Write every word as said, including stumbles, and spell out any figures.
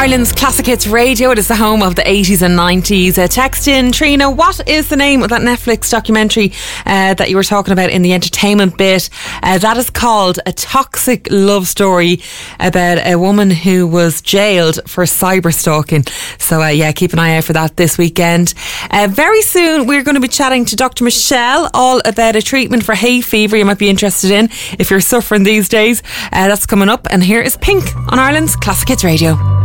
Ireland's Classic Hits Radio. It is the home of the eighties and nineties. Uh, text in, Trina, what is the name of that Netflix documentary uh, that you were talking about in the entertainment bit? Uh, that is called A Toxic Love Story, about a woman who was jailed for cyber stalking. So uh, yeah, keep an eye out for that this weekend. Uh, very soon we're going to be chatting to Doctor Michelle all about a treatment for hay fever you might be interested in if you're suffering these days. Uh, that's coming up, and here is Pink on Ireland's Classic Hits Radio.